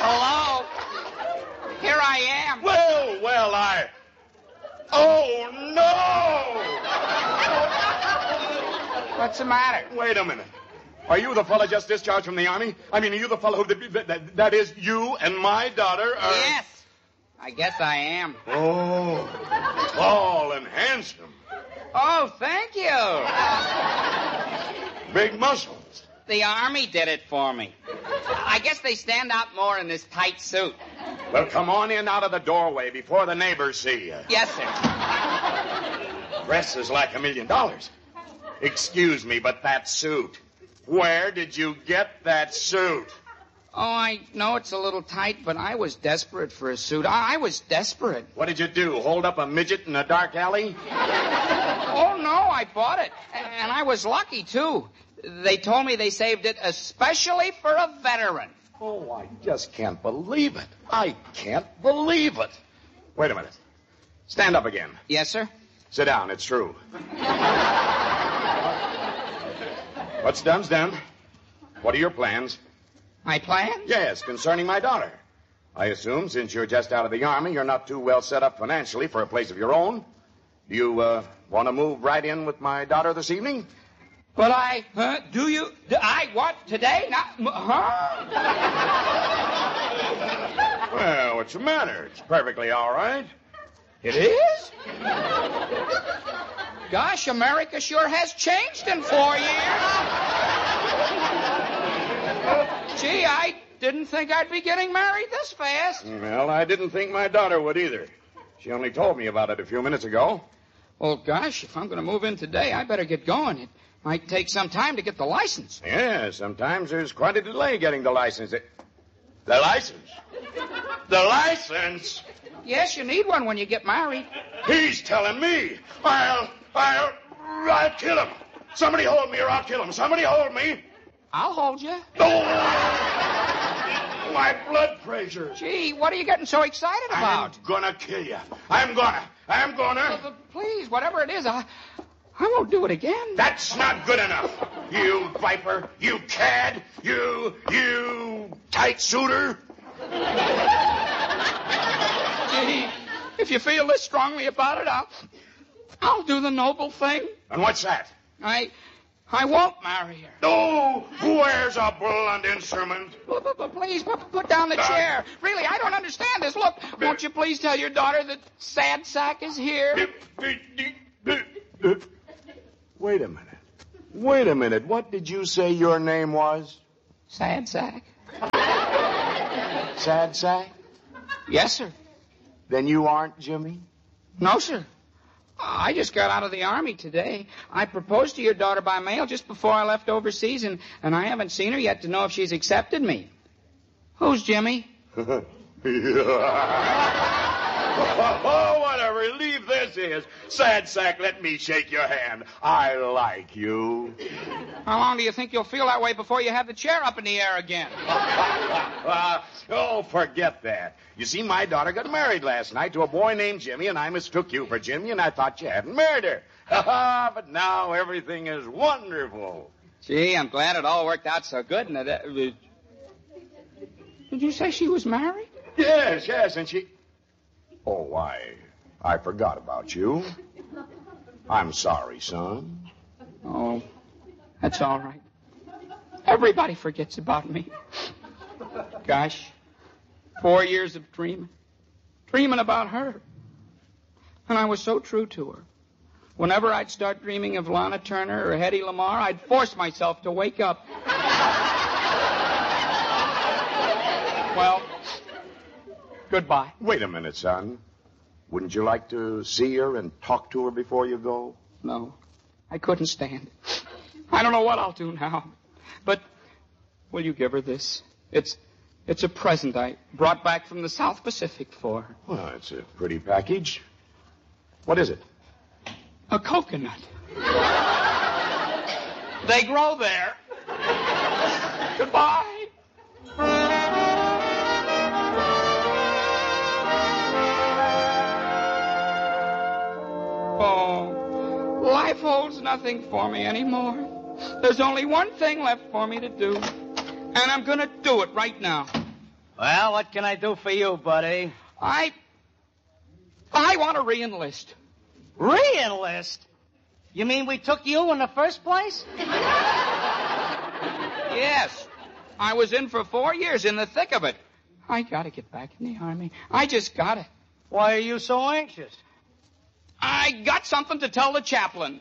Hello? Here I am. Well, Oh, no! What's the matter? Wait a minute. Are you the fellow just discharged from the Army? I mean, are you the fellow who... That is, you and my daughter are... Yes. I guess I am. Oh, tall and handsome. Oh, thank you. Big muscles. The Army did it for me. I guess they stand out more in this tight suit. Well, come on in out of the doorway before the neighbors see you. Yes, sir. Dress is like $1 million. Excuse me, but that suit. Where did you get that suit? Oh, I know it's a little tight, but I was desperate for a suit. I was desperate. What did you do, hold up a midget in a dark alley? Oh, no, I bought it. And I was lucky, too. They told me they saved it especially for a veteran. Oh, I just can't believe it. I can't believe it. Wait a minute. Stand up again. Yes, sir? Sit down, it's true. What's done's done. What are your plans? My plans? Yes, concerning my daughter. I assume since you're just out of the Army, you're not too well set up financially for a place of your own. Do you want to move right in with my daughter this evening? But what, today? Well, what's the matter? It's perfectly all right. It is? Gosh, America sure has changed in 4 years. Gee, I didn't think I'd be getting married this fast. Well, I didn't think my daughter would either. She only told me about it a few minutes ago. Well, gosh, if I'm going to move in today, I better get going. It might take some time to get the license. Yeah, sometimes there's quite a delay getting the license. The license? The license? Yes, you need one when you get married. He's telling me. I'll kill him. Somebody hold me or I'll kill him. Somebody hold me. I'll hold you. Oh, my blood pressure. Gee, what are you getting so excited about? I'm gonna kill you. I'm gonna. Please, whatever it is, I won't do it again. That's not good enough. You viper, you cad, you tight suitor. Gee, if you feel this strongly about it, I'll do the noble thing. And what's that? I won't marry her. Oh, where's a blunt instrument? Please, put down the chair. Really, I don't understand this. Look, won't you please tell your daughter that Sad Sack is here? Wait a minute. What did you say your name was? Sad Sack. Sad Sack? Yes, sir. Then you aren't Jimmy? No, sir. I just got out of the Army today. I proposed to your daughter by mail just before I left overseas, and I haven't seen her yet to know if she's accepted me. Who's Jimmy? Oh, what a relief this is. Sad Sack, let me shake your hand. I like you. How long do you think you'll feel that way before you have the chair up in the air again? Oh, forget that. You see, my daughter got married last night to a boy named Jimmy, and I mistook you for Jimmy, and I thought you hadn't married her. But now everything is wonderful. Gee, I'm glad it all worked out so good. And did you say she was married? Yes, and she... Oh, I forgot about you. I'm sorry, son. Oh, that's all right. Everybody forgets about me. Gosh, 4 years of dreaming about her. And I was so true to her. Whenever I'd start dreaming of Lana Turner or Hedy Lamarr, I'd force myself to wake up. Well, goodbye. Wait a minute, son. Wouldn't you like to see her and talk to her before you go? No, I couldn't stand it. I don't know what I'll do now. But will you give her this? It's a present I brought back from the South Pacific for her. Well, it's a pretty package. What is it? A coconut. They grow there. Goodbye. Oh, life holds nothing for me anymore. There's only one thing left for me to do, and I'm going to do it right now. Well, what can I do for you, buddy? I want to re-enlist. Re-enlist? You mean we took you in the first place? Yes. I was in for 4 years in the thick of it. I got to get back in the Army. I just got to. Why are you so anxious? I got something to tell the chaplain.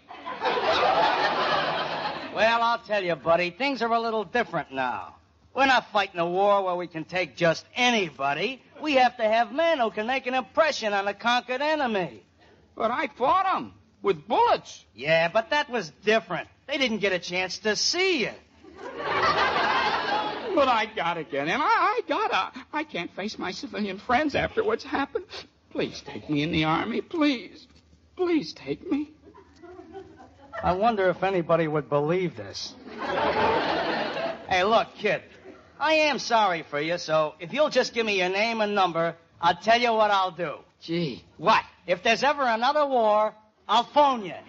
Well, I'll tell you, buddy, things are a little different now. We're not fighting a war where we can take just anybody. We have to have men who can make an impression on a conquered enemy. But I fought them with bullets. Yeah, but that was different. They didn't get a chance to see you. But I gotta get in. I can't face my civilian friends after what's happened. Please take me in the Army, please. Please take me. I wonder if anybody would believe this. Hey, look, kid. I am sorry for you, so if you'll just give me your name and number, I'll tell you what I'll do. Gee. What? If there's ever another war, I'll phone you.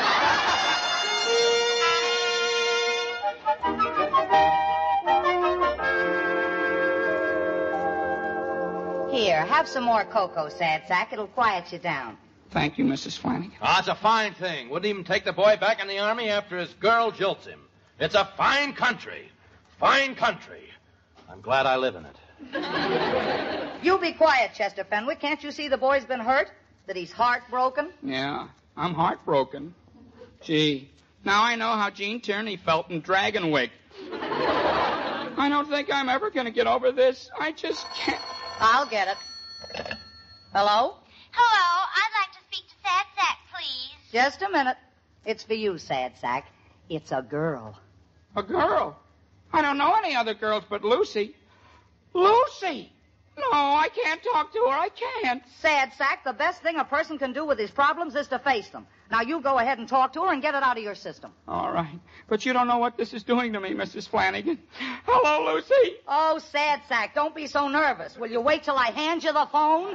Here, have some more cocoa, Sad Sack. It'll quiet you down. Thank you, Mrs. Flanagan. Oh, it's a fine thing. Wouldn't even take the boy back in the Army after his girl jilts him. It's a fine country. Fine country. I'm glad I live in it. You be quiet, Chester Fenwick. Can't you see the boy's been hurt? That he's heartbroken? Yeah, I'm heartbroken. Gee, now I know how Gene Tierney felt in Dragonwyck. I don't think I'm ever going to get over this. I just can't. I'll get it. Hello? Hello, I'd like to speak to Sad Sack, please. Just a minute. It's for you, Sad Sack. It's a girl. A girl? I don't know any other girls but Lucy. Lucy! No, I can't talk to her. I can't. Sad Sack, the best thing a person can do with his problems is to face them. Now, you go ahead and talk to her and get it out of your system. All right. But you don't know what this is doing to me, Mrs. Flanagan. Hello, Lucy. Oh, Sad Sack, don't be so nervous. Will you wait till I hand you the phone?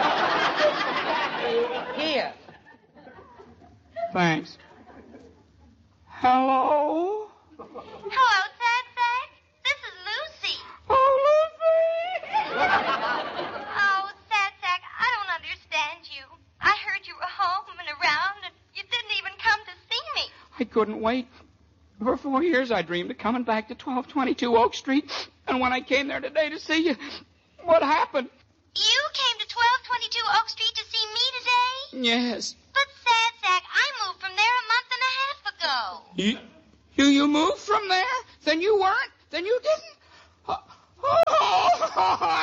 Here. Thanks. Hello? Hello, Sad Sack. This is Lucy. Oh, Lucy! Oh, Sad Sack, I don't understand you. I heard you were home and around, and you didn't even come to see me. I couldn't wait. For 4 years, I dreamed of coming back to 1222 Oak Street. And when I came there today to see you, what happened? You came to 1222 Oak Street to see me today? Yes. But, Sad Sack, I moved from there a month and a half ago. You moved from there? Then you weren't? Then you didn't? Oh,